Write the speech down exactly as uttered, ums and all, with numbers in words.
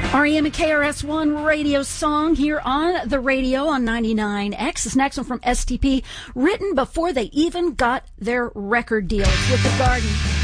R E M and K R S One radio song here on the radio on ninety-nine X. This next one from S T P, written before they even got their record deal. It's with The Garden.